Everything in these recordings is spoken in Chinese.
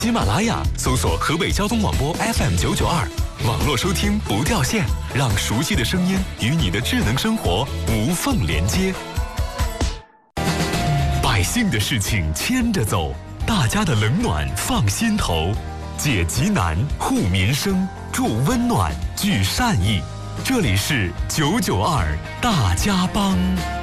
喜马拉雅搜索河北交通广播 FM992，网络收听不掉线，让熟悉的声音与你的智能生活无缝连接。百姓的事情牵着走，大家的冷暖放心头，解急难护民生，助温暖聚善意。这里是992大家帮。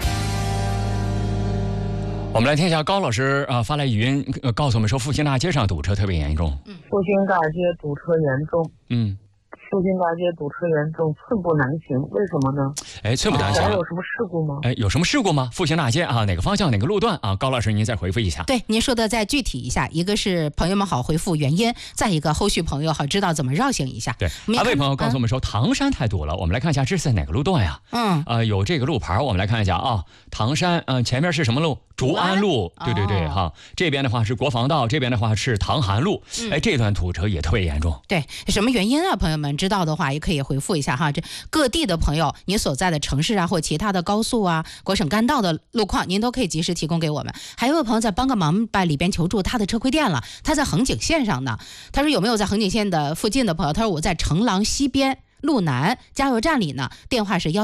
我们来听一下高老师发来语音，告诉我们说复兴大街上堵车特别严重。 复兴大街堵车严重。复兴大街堵车严重，寸步难行，为什么呢？ 寸步难行。 有什么事故吗？ 有什么事故吗？复兴大街哪个方向哪个路段高老师您再回复一下。 对，您说的再具体一下，一个是朋友们好回复原因，再一个后续朋友好知道怎么绕行一下。 对，还有位朋友告诉我们说唐山太堵了，我们来看一下这是在哪个路段呀？有这个路牌，我们来看一下唐山前面是什么路？竹安路。对这边的话是国防道，这边的话是唐韩路。这段堵车也特别严重。 对，什么原因啊？朋友们知道的话也可以回复一下哈。这各地的朋友，您所在的城市或其他的高速国省干道的路况，您都可以及时提供给我们。还有位朋友在帮个忙，把里边求助，他的车亏电了，他在衡景线上呢。他说有没有在衡景线的附近的朋友？他说我在城廊西边路南加油站里呢，电话是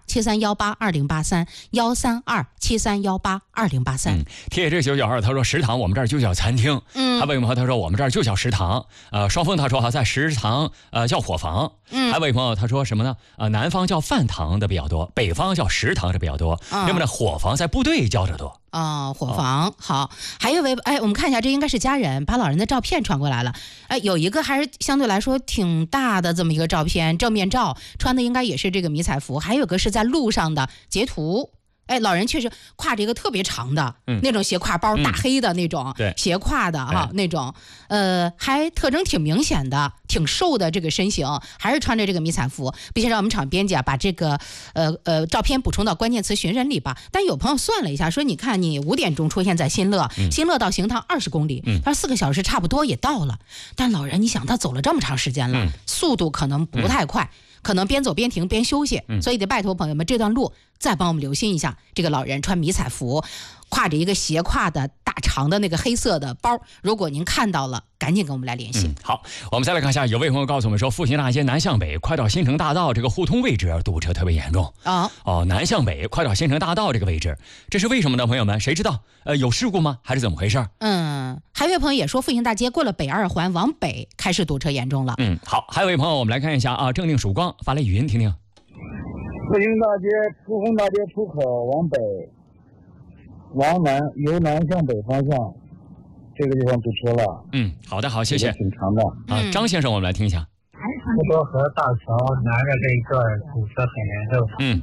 13273182083，13273182083。 贴这992，他说食堂我们这儿就叫餐厅。还有一位朋友他说我们这儿就叫食堂。双峰他说在食堂叫伙房。还有一位朋友他说什么呢？南方叫饭堂的比较多，北方叫食堂的比较多。那么呢，伙房在部队叫的多。 伙房好。还有一位我们看一下，这应该是家人把老人的照片传过来了。有一个还是相对来说挺大的这么一个照片，正面照，穿的应该也是这个迷彩服。还有个是在路上的截图。老人确实挎着一个特别长的那种斜挎包，大黑的那种斜挎的那种，还特征挺明显的，挺瘦的这个身形，还是穿着这个迷彩服。并且让我们厂编辑把这个照片补充到关键词寻人里吧。但有朋友算了一下，说你看你5点钟出现在新乐，新乐到邢塘20公里，他说4个小时差不多也到了。但老人你想他走了这么长时间了，速度可能不太快。可能边走边停边休息，所以得拜托朋友们这段路再帮我们留心一下。这个老人穿迷彩服，挎着一个斜挎的大长的那个黑色的包，如果您看到了，赶紧跟我们来联系。 好，我们再来看一下，有位朋友告诉我们说，复兴大街南向北快到新城大道这个互通位置堵车特别严重。南向北快到新城大道这个位置，这是为什么呢？朋友们，谁知道？有事故吗？还是怎么回事？ 还有位朋友也说，复兴大街过了北2环往北开始堵车严重了。 好，还有位朋友，我们来看一下正定曙光发来语音听听。 复兴大街复兴大街出口往北，往南由南向北方向，这个地方堵车了。 好的，好，谢谢。 挺长的。 张先生，我们来听一下。 滁沱河大桥南着这一段堵车很严重。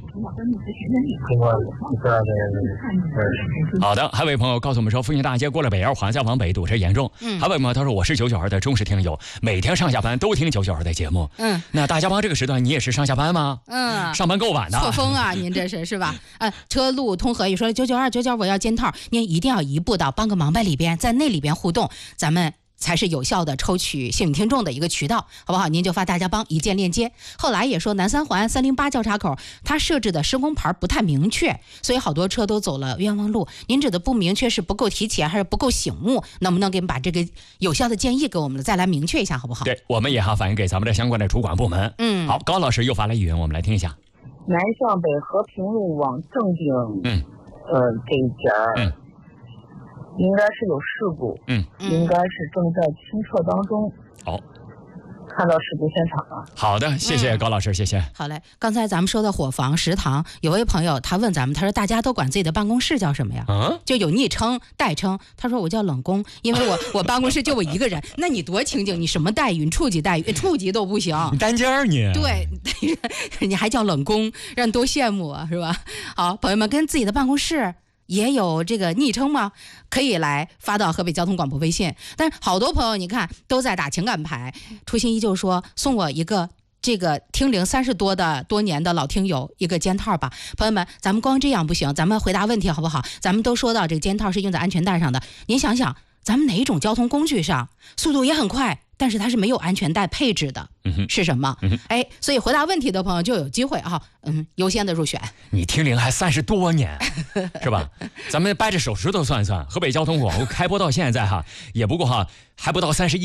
好的，还有位朋友告诉我们说，复兴大街过了北2环再往北堵车严重。还有位朋友他说我是992的忠实听友，每天上下班都听992的节目。那大家帮这个时段你也是上下班吗？上班够晚的。 错峰啊，您这是吧？车路通河也说992我要肩套，您一定要移步到帮个忙吧里边，在那里边互动，咱们才是有效的抽取幸运听众的一个渠道，好不好？您就发大家帮一键链接。后来也说南3环308交叉口，它设置的施工牌不太明确，所以好多车都走了冤枉路。您指的不明确是不够提前还是不够醒目？能不能给我们把这个有效的建议给我们再来明确一下，好不好？ 对，我们也反映给咱们的相关的主管部门。好，高老师又发来语音，我们来听一下。 南向北和平路往正定，这一节应该是有事故，应该是正在清测当中。 好， 看到事故现场了。 好的，谢谢高老师，谢谢。 好嘞，刚才咱们说的伙房食堂，有位朋友他问咱们，他说大家都管自己的办公室叫什么呀？就有昵称代称，他说我叫冷宫，因为我办公室就我一个人。那你多清静，你什么待遇？你处级待遇，处级都不行， 你单间儿你。 对，你还叫冷宫，让人多羡慕啊，是吧？好，朋友们跟自己的办公室也有这个昵称吗？可以来发到河北交通广播微信。但是好多朋友你看都在打情感牌，初心依旧说送我一个这个听龄多年的老听友一个肩套吧。朋友们，咱们光这样不行，咱们回答问题好不好？咱们都说到这个肩套是用在安全带上的，您想想咱们哪一种交通工具上速度也很快， 但是它是没有安全带配置的，是什么？哎，所以回答问题的朋友就有机会哈，优先的入选。 你听龄还30多年，是吧？咱们掰着手指头算一算，河北交通广播开播到现在哈，也不过哈还不到31。